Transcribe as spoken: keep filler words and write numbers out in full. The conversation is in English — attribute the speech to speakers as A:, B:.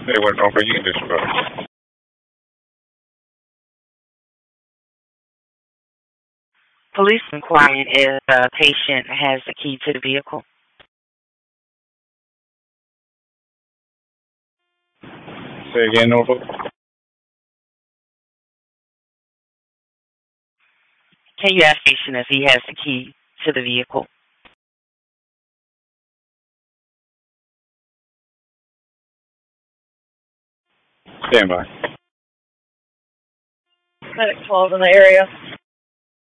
A: They went over you can describe.
B: Police inquiring if a patient has the key to the vehicle.
A: Say again, Norfolk.
B: Can you ask the patient if he has the key to the vehicle?
A: Stand by.
C: Clinic twelve in the area.